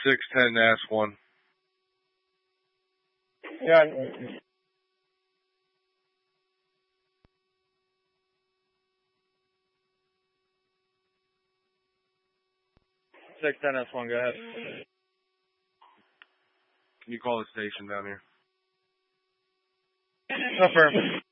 610-1. Yeah. 610-1, go ahead. Can you call the station down here? Affirm.